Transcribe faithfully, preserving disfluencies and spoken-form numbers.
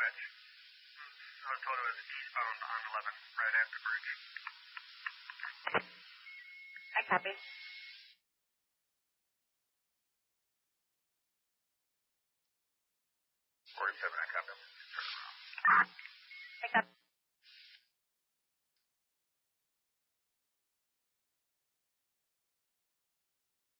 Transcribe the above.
Fetch. I was told it was eastbound on eleven, right after bridge. I copy. forty-seven, I copy. Turn around. I copy.